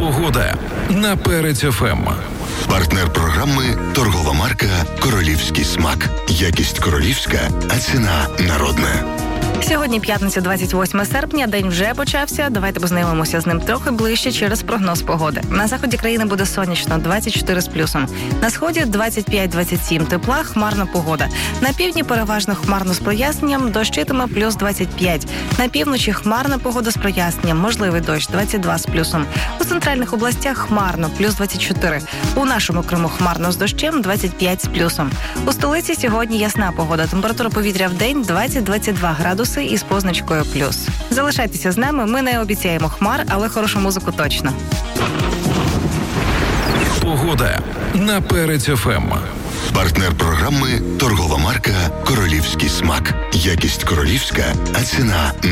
Погода на Перець ФМ. Партнер програми – торгова марка «Королівський смак». Якість королівська, а ціна народна. Сьогодні п'ятниця, 28 серпня, день вже почався. Давайте познайомимося з ним трохи ближче через прогноз погоди. На заході країни буде сонячно, 24 з плюсом. На сході 25-27 тепла, хмарна погода. На півдні переважно хмарно з проясненням, дощитиме плюс 25. На півночі хмарна погода з проясненням, можливий дощ 22 з плюсом. У центральних областях хмарно, плюс 24. У нашому Криму хмарно з дощем, 25 з плюсом. У столиці сьогодні ясна погода. Температура повітря в день 20-22 градуси із позначкою плюс. Залишайтеся з нами, ми не обіцяємо хмар, але хорошу музику точно. Погода на Перець ФМ. Партнер програми – торгова марка «Королівський смак». Якість королівська, а ціна